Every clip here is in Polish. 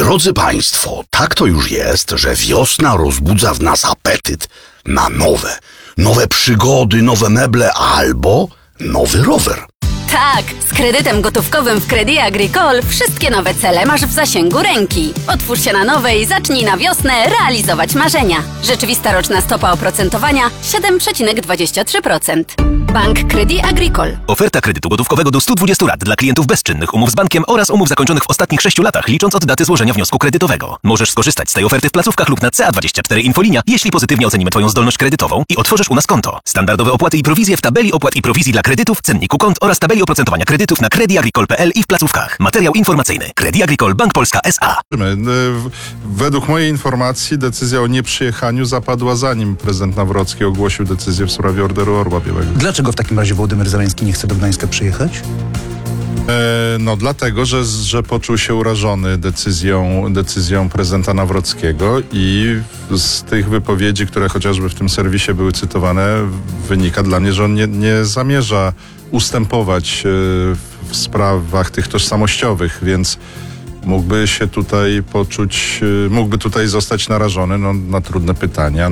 Drodzy Państwo, tak to już jest, że wiosna rozbudza w nas apetyt na nowe przygody, nowe meble albo nowy rower. Tak, z kredytem gotówkowym w Crédit Agricole wszystkie nowe cele masz w zasięgu ręki. Otwórz się na nowe i zacznij na wiosnę realizować marzenia. Rzeczywista roczna stopa oprocentowania 7,23%. Bank Crédit Agricole. Oferta kredytu gotówkowego do 120 lat dla klientów bezczynnych, umów z bankiem oraz umów zakończonych w ostatnich 6 latach, licząc od daty złożenia wniosku kredytowego. Możesz skorzystać z tej oferty w placówkach lub na CA24 Infolinia, jeśli pozytywnie ocenimy Twoją zdolność kredytową i otworzysz u nas konto. Standardowe opłaty i prowizje w tabeli opłat i prowizji dla kredytów, cenniku kont oraz tabeli oprocentowania kredytów na crediagricole.pl i w placówkach. Materiał informacyjny. Crédit Agricole Bank Polska S.A. Według mojej informacji decyzja o nieprzyjechaniu zapadła zanim prezydent Nawrocki ogłosił decyzję w sprawie Orderu Orła Białego. Dlaczego w takim razie Wołodymyr Zełenski nie chce do Gdańska przyjechać? Dlatego, że poczuł się urażony decyzją prezydenta Nawrockiego i z tych wypowiedzi, które chociażby w tym serwisie były cytowane, wynika dla mnie, że on nie zamierza ustępować w sprawach tych tożsamościowych, więc mógłby się tutaj mógłby tutaj zostać narażony na trudne pytania,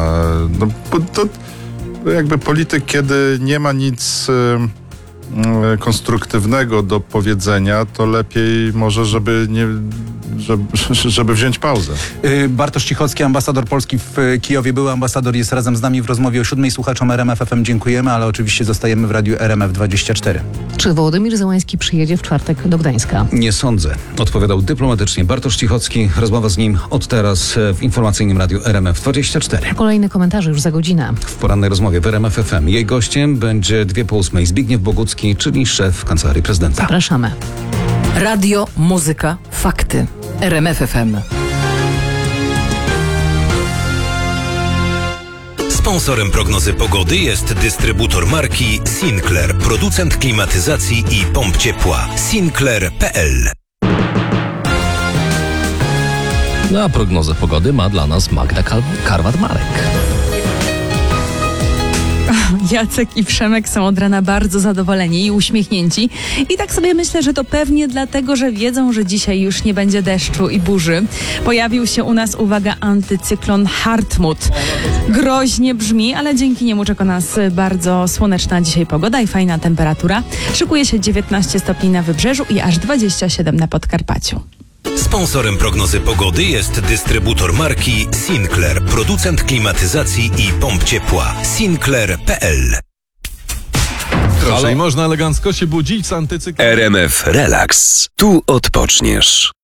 to jakby polityk, kiedy nie ma nic konstruktywnego do powiedzenia, to lepiej może, żeby wziąć pauzę. Bartosz Cichocki, ambasador Polski w Kijowie, były ambasador, jest razem z nami w rozmowie o 7. Słuchaczom RMF FM dziękujemy, ale oczywiście zostajemy w radiu RMF24. Czy Wołodymyr Zełenski przyjedzie w czwartek do Gdańska? Nie sądzę, odpowiadał dyplomatycznie Bartosz Cichocki. Rozmowa z nim od teraz w informacyjnym radiu RMF24. Kolejne komentarze już za godzinę. W porannej rozmowie w RMF FM jej gościem będzie 2:08 Zbigniew Bogucki, czyli szef Kancelarii Prezydenta. Zapraszamy. Radio, muzyka, fakty. RMF FM. Sponsorem prognozy pogody jest dystrybutor marki Sinclair, producent klimatyzacji i pomp ciepła. Sinclair.pl. A prognozę pogody ma dla nas Magda Karwat-Marek. Jacek i Przemek są od rana bardzo zadowoleni i uśmiechnięci. I tak sobie myślę, że to pewnie dlatego, że wiedzą, że dzisiaj już nie będzie deszczu i burzy. Pojawił się u nas, uwaga, antycyklon Hartmut. Groźnie brzmi, ale dzięki niemu czeka nas bardzo słoneczna dzisiaj pogoda i fajna temperatura. Szykuje się 19 stopni na Wybrzeżu i aż 27 na Podkarpaciu. Sponsorem prognozy pogody jest dystrybutor marki Sinclair, producent klimatyzacji i pomp ciepła. Sinclair.pl. Proszę, i można elegancko się budzić z antycyklonu. RMF Relax. Tu odpoczniesz.